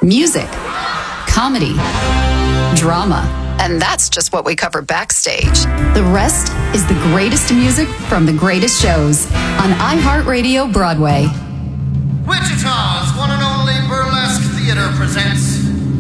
music, comedy, drama. And that's just what we cover backstage. The rest is the greatest music from the greatest shows on iHeartRadio Broadway. Wichita's one and only Burlesque Theater presents